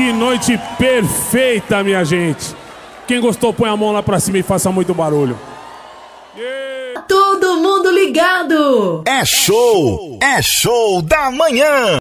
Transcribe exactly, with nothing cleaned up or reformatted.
Que noite perfeita, minha gente. Quem gostou, põe a mão lá pra cima e faça muito barulho. Todo mundo ligado. É show, é show da manhã.